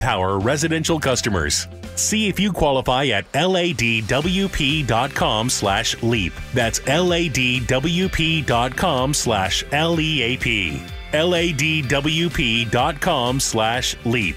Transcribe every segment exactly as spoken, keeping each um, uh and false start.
Power residential customers. See if you qualify at ladwp.com slash leap. That's ladwp.com slash L-E-A-P. ladwp.com slash leap.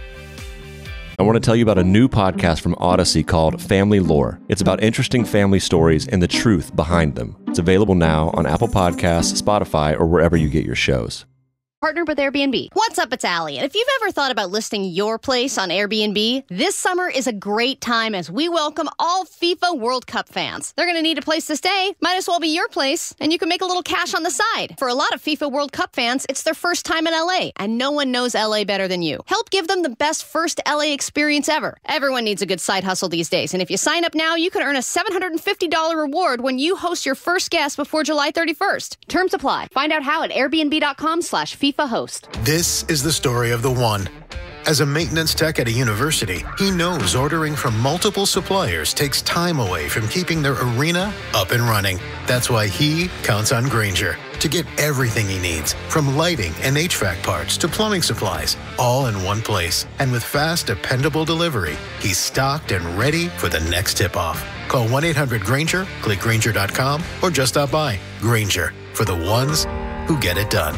I want to tell you about a new podcast from Odyssey called Family Lore. It's about interesting family stories and the truth behind them. It's available now on Apple Podcasts, Spotify, or wherever you get your shows. Partnered with Airbnb. What's up, it's Allie. And if you've ever thought about listing your place on Airbnb, this summer is a great time as we welcome all FIFA World Cup fans. They're going to need a place to stay. Might as well be your place, and you can make a little cash on the side. For a lot of FIFA World Cup fans, it's their first time in L A, and no one knows L A better than you. Help give them the best first L A experience ever. Everyone needs a good side hustle these days, and if you sign up now, you can earn a seven hundred fifty dollars reward when you host your first guest before July thirty-first. Terms apply. Find out how at airbnb.com slash FIFA host. This is the story of the one. As a maintenance tech at a university, he knows ordering from multiple suppliers takes time away from keeping their arena up and running. That's why he counts on Grainger to get everything he needs, from lighting and H V A C parts to plumbing supplies, all in one place. And with fast, dependable delivery, he's stocked and ready for the next tip-off. Call one eight hundred Grainger, click Grainger dot com, or just stop by. Grainger, for the ones who get it done.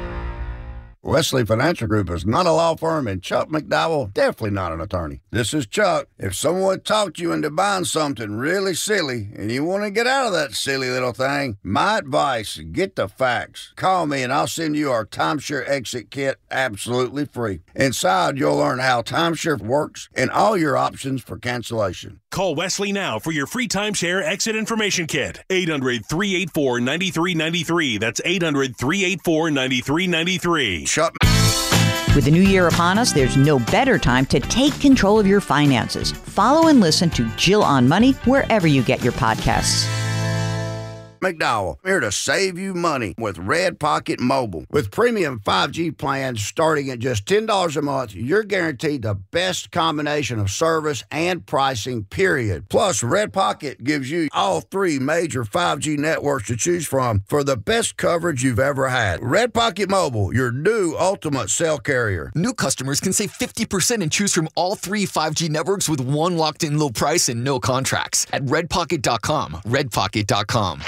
Wesley Financial Group is not a law firm, and Chuck McDowell definitely not an attorney. This is Chuck. If someone talked you into buying something really silly and you want to get out of that silly little thing, my advice, get the facts. Call me and I'll send you our timeshare exit kit absolutely free. Inside, you'll learn how timeshare works and all your options for cancellation. Call Wesley now for your free timeshare exit information kit. eight hundred, three eight four, nine three nine three. That's eight hundred, three eight four, nine three nine three. Shut. With the new year upon us, there's no better time to take control of your finances. Follow and listen to Jill on Money wherever you get your podcasts. McDowell, here to save you money with Red Pocket Mobile. With premium five G plans starting at just ten dollars a month, you're guaranteed the best combination of service and pricing, period. Plus, Red Pocket gives you all three major five G networks to choose from for the best coverage you've ever had. Red Pocket Mobile, your new ultimate cell carrier. New customers can save fifty percent and choose from all three five G networks with one locked-in low price and no contracts at red pocket dot com. red pocket dot com.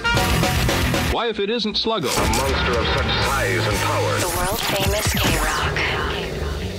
Why, if it isn't Sluggo, a monster of such size and power, the world-famous K-Rock.